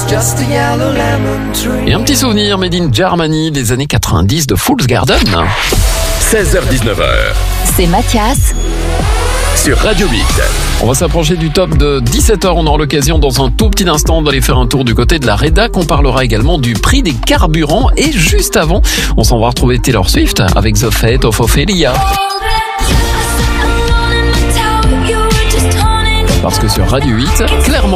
Et un petit souvenir made in Germany des années 90 de Fool's Garden. 16h-19h. C'est Mathias Sur Radio 8. On va s'approcher du top de 17h. On aura l'occasion dans un tout petit instant d'aller faire un tour du côté de la rédac. On parlera également du prix des carburants. Et juste avant, on s'en va retrouver Taylor Swift avec The Fate of Ophelia. Parce que sur Radio 8, clairement,